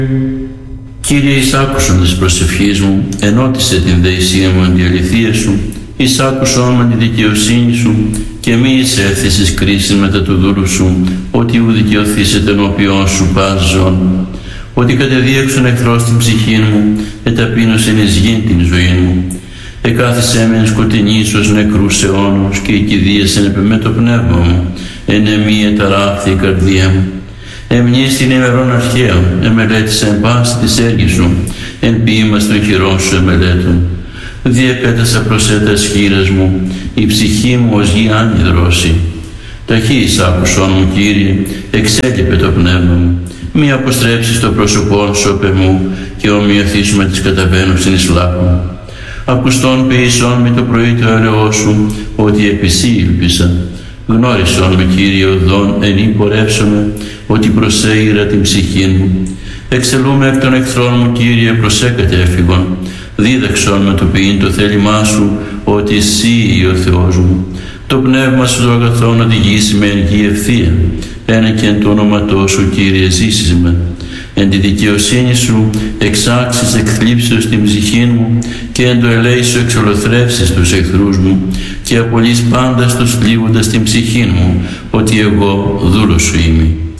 Κύριε, εισάκουσον της προσευχής μου, ενώτισε την δεησία μου εν τη αληθεία σου, εισάκουσον με τη δικαιοσύνη σου και μη εισέλθεις εις κρίσεις μετά του δούλου σου, ότι ου δικαιωθήσετε ενώπιον σου πας ζών. Ότι κατεδίωξον εχθρός την ψυχή μου, εταπείνωσεν εις γην την ζωή μου. Εκάθισέ με εν σκοτεινής ως νεκρούς αιώνους και οικηδίασεν επί με το πνεύμα μου, εν εμή εταράχθη η καρδία μου. Εμνείς την ημερών αρχαίων, εμελέτησα εν πάση της έργης σου, εν ποίημας των χειρών σου εμελέτων. Διεπέτασα προς έτας χείρας μου, η ψυχή μου ως γη άνυδρωση. Ταχύς άκουσόν μου, Κύριε, εξέλιπε το πνεύμα μου. Μη αποστρέψεις το πρόσωπόν σου απ' εμού και ομοιωθείς με τις καταβαίνουσιν εις λάκου. Ακουστόν ποιησόν με το πρωί το έλεό σου, ότι επί σύ ήλπισα. Γνώρισον με, Κύριε, οδόν εν πορεύσομαι, ότι προσέειρα την ψυχή μου. Εξελούμε εκ των εχθρών μου, Κύριε, προσέκατε έφυγον. Δίδαξον με το ποιήν το θέλημά σου, ότι εσύ ο Θεός μου. Το πνεύμα σου το αγαθόν οδηγήσει με εν γη ευθεία. Ένα και εν το όνοματό σου, Κύριε, ζήσεις με. Εν τη δικαιοσύνη σου εξάξεις εκ θλίψεως την ψυχή μου και εν το ελέη σου εξολοθρεύσεις τους εχθρούς μου και απολύς πάντα στους θλίβοντας την ψυχή μου, ότι εγώ δούλος σου είμαι.